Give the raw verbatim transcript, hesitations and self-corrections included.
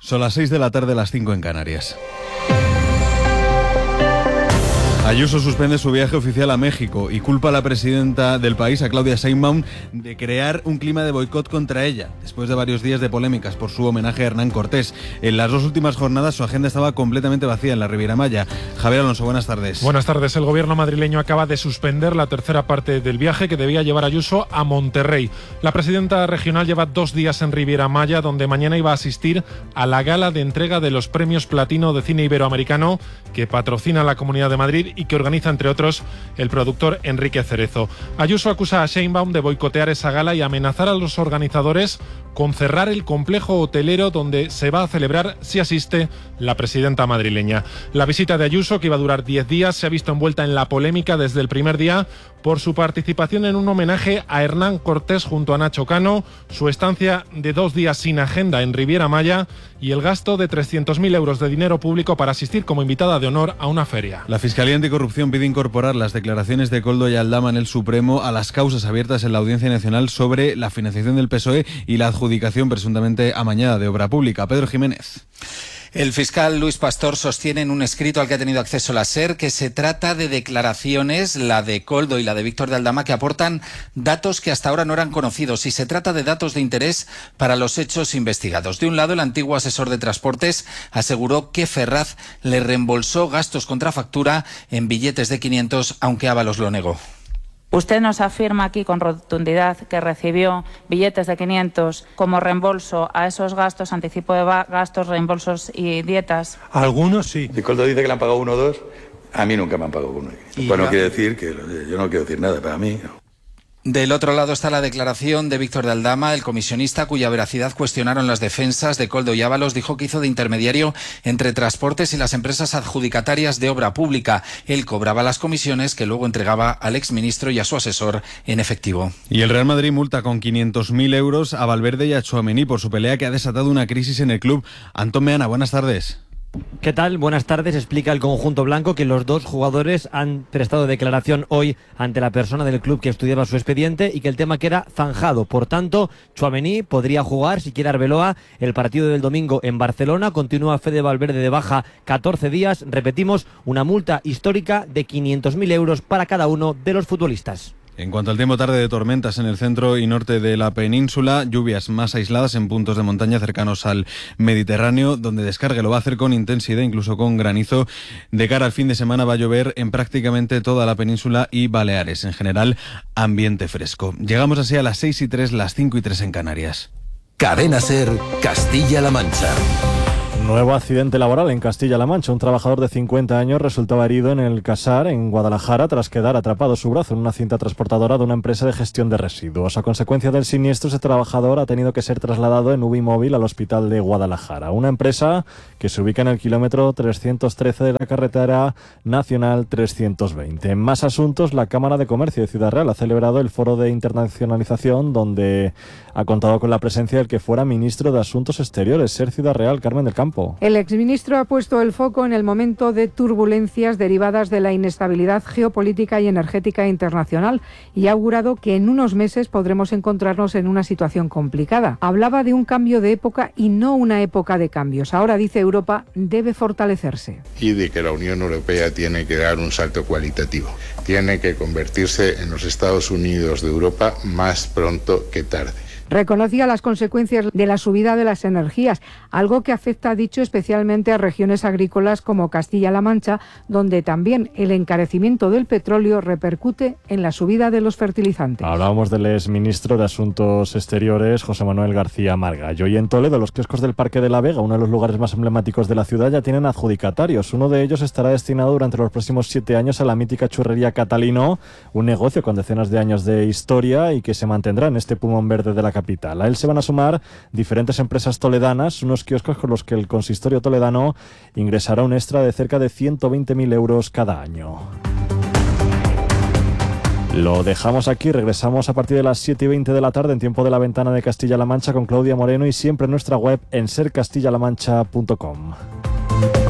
Son las seis de la tarde, las cinco en Canarias. Ayuso suspende su viaje oficial a México y culpa a la presidenta del país, a Claudia Sheinbaum, de crear un clima de boicot contra ella, después de varios días de polémicas por su homenaje a Hernán Cortés. En las dos últimas jornadas su agenda estaba completamente vacía en la Riviera Maya. Javier Alonso, buenas tardes. Buenas tardes. El gobierno madrileño acaba de suspender la tercera parte del viaje que debía llevar Ayuso a Monterrey. La presidenta regional lleva dos días en Riviera Maya, donde mañana iba a asistir a la gala de entrega de los premios Platino de Cine Iberoamericano que patrocina la Comunidad de Madrid y que organiza, entre otros, el productor Enrique Cerezo. Ayuso acusa a Sheinbaum de boicotear esa gala y amenazar a los organizadores con cerrar el complejo hotelero donde se va a celebrar, si asiste, la presidenta madrileña. La visita de Ayuso, que iba a durar diez días, se ha visto envuelta en la polémica desde el primer día por su participación en un homenaje a Hernán Cortés junto a Nacho Cano, su estancia de dos días sin agenda en Riviera Maya y el gasto de trescientos mil euros de dinero público para asistir como invitada de honor a una feria. La Fiscalía Anticorrupción pide incorporar las declaraciones de Koldo y Aldama en el Supremo a las causas abiertas en la Audiencia Nacional sobre la financiación del P S O E y la adjudicación presuntamente amañada de obra pública. Pedro Jiménez. El fiscal Luis Pastor sostiene en un escrito al que ha tenido acceso la SER que se trata de declaraciones, la de Koldo y la de Víctor de Aldama, que aportan datos que hasta ahora no eran conocidos, y se trata de datos de interés para los hechos investigados. De un lado, el antiguo asesor de transportes aseguró que Ferraz le reembolsó gastos contra factura en billetes de quinientos, aunque Ábalos lo negó. Usted nos afirma aquí con rotundidad que recibió billetes de quinientos como reembolso a esos gastos, anticipo de gastos, reembolsos y dietas. Algunos sí. Si Koldo dice que le han pagado uno o dos, a mí nunca me han pagado uno. Pues no quiere decir que yo no quiero decir nada, para mí no. Del otro lado está la declaración de Víctor de Aldama, el comisionista cuya veracidad cuestionaron las defensas de Koldo y Ábalos. Dijo que hizo de intermediario entre transportes y las empresas adjudicatarias de obra pública. Él cobraba las comisiones que luego entregaba al exministro y a su asesor en efectivo. Y el Real Madrid multa con quinientos mil euros a Valverde y a Tchouaméni por su pelea que ha desatado una crisis en el club. Antón Meana, buenas tardes. ¿Qué tal? Buenas tardes. Explica el conjunto blanco que los dos jugadores han prestado declaración hoy ante la persona del club que estudiaba su expediente y que el tema queda zanjado. Por tanto, Tchouaméni podría jugar, si quiere Arbeloa, el partido del domingo en Barcelona. Continúa Fede Valverde de baja catorce días. Repetimos, una multa histórica de quinientos mil euros para cada uno de los futbolistas. En cuanto al tiempo, tarde de tormentas en el centro y norte de la península, lluvias más aisladas en puntos de montaña cercanos al Mediterráneo, donde descargue lo va a hacer con intensidad, incluso con granizo. De cara al fin de semana va a llover en prácticamente toda la península y Baleares. En general, ambiente fresco. Llegamos así a las seis y tres, las cinco y tres en Canarias. Cadena SER, Castilla-La Mancha. Nuevo accidente laboral en Castilla-La Mancha. Un trabajador de cincuenta años resultaba herido en el Casar, en Guadalajara, tras quedar atrapado su brazo en una cinta transportadora de una empresa de gestión de residuos. A consecuencia del siniestro, ese trabajador ha tenido que ser trasladado en U B I móvil al hospital de Guadalajara. Una empresa que se ubica en el kilómetro trescientos trece de la carretera nacional trescientos veinte. En más asuntos, la Cámara de Comercio de Ciudad Real ha celebrado el foro de internacionalización, donde ha contado con la presencia del que fuera ministro de Asuntos Exteriores, SER Ciudad Real, Carmen del Campo. El exministro ha puesto el foco en el momento de turbulencias derivadas de la inestabilidad geopolítica y energética internacional y ha augurado que en unos meses podremos encontrarnos en una situación complicada. Hablaba de un cambio de época y no una época de cambios. Ahora, dice, Europa debe fortalecerse. Y de que la Unión Europea tiene que dar un salto cualitativo. Tiene que convertirse en los Estados Unidos de Europa más pronto que tarde. Reconocía las consecuencias de la subida de las energías, algo que afecta, ha dicho, especialmente a regiones agrícolas como Castilla-La Mancha, donde también el encarecimiento del petróleo repercute en la subida de los fertilizantes. Hablábamos del exministro de Asuntos Exteriores, José Manuel García Margallo. Y en Toledo, los kioscos del Parque de la Vega, uno de los lugares más emblemáticos de la ciudad, ya tienen adjudicatarios. Uno de ellos estará destinado durante los próximos siete años a la mítica churrería Catalino, un negocio con decenas de años de historia y que se mantendrá en este pulmón verde de la capital. A él se van a sumar diferentes empresas toledanas, unos kioscos con los que el consistorio toledano ingresará un extra de cerca de ciento veinte mil euros cada año. Lo dejamos aquí, regresamos a partir de las siete y veinte de la tarde en tiempo de la ventana de Castilla-La Mancha con Claudia Moreno y siempre en nuestra web en ser castilla la mancha punto com.